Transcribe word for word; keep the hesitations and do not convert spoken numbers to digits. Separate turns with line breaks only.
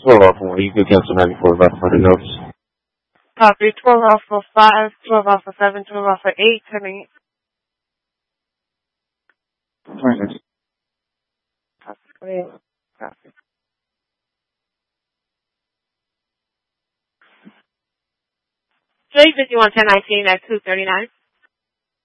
twelve off one. You could cancel ninety-four about for the notes.
Copy. twelve off for five, twelve off for seven, twelve off for eight, ten.
Thanks.
Copy. Copy. J fifty-one ten nineteen at two thirty-nine.